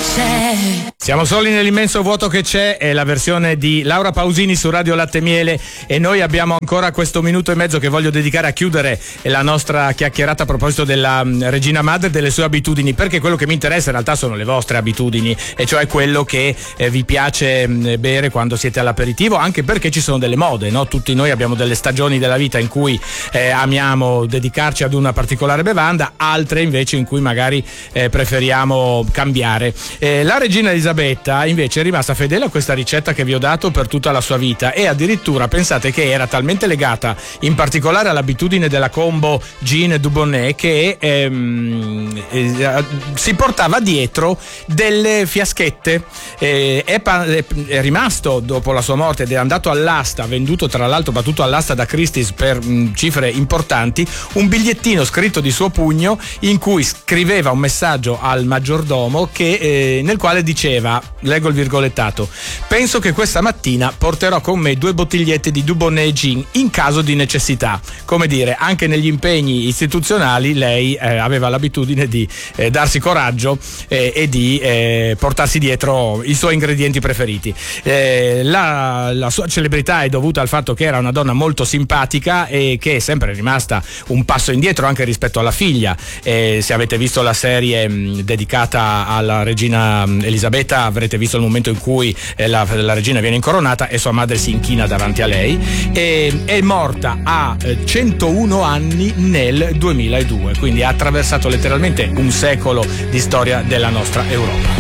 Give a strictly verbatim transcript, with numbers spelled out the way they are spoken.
c'è. Siamo soli nell'immenso vuoto che c'è, è la versione di Laura Pausini su Radio Latte Miele e noi abbiamo ancora questo minuto e mezzo che voglio dedicare a chiudere la nostra chiacchierata a proposito della Regina Madre e delle sue abitudini, perché quello che mi interessa in realtà sono le vostre abitudini, e cioè quello che eh, vi piace mh, bere quando siete all'aperitivo, anche perché ci sono delle mode, no? Tutti noi abbiamo delle stagioni della vita in cui eh, amiamo dedicarci ad una particolare bevanda, altre invece in cui magari eh, preferiamo cambiare. Eh, la Regina Elisabetta invece è rimasta fedele a questa ricetta che vi ho dato per tutta la sua vita, e addirittura pensate che era talmente legata in particolare all'abitudine della combo gin Dubonnet che ehm, eh, si portava dietro delle fiaschette. Eh, è, pa- è rimasto dopo la sua morte ed è andato all'asta, venduto tra l'altro, battuto all'asta da Christie's per mh, cifre importanti, un bigliettino scritto di suo pugno in cui scriveva un messaggio al maggiordomo che, eh, nel quale diceva, leggo il virgolettato: penso che questa mattina porterò con me due bottigliette di Dubonnet Gin in caso di necessità. Come dire, anche negli impegni istituzionali lei eh, aveva l'abitudine di eh, darsi coraggio eh, e di eh, portarsi dietro i suoi ingredienti preferiti. Eh, la, la sua celebrità è dovuta al fatto che era una donna molto simpatica e che è sempre rimasta un passo indietro anche rispetto alla figlia. Eh, se avete visto la serie mh, dedicata alla Regina Elisabetta, avrete visto il momento in cui eh, la, la regina viene incoronata e sua madre si inchina davanti a lei, e è morta a eh, centouno anni nel duemiladue, quindi ha attraversato letteralmente un secolo di storia della nostra Europa.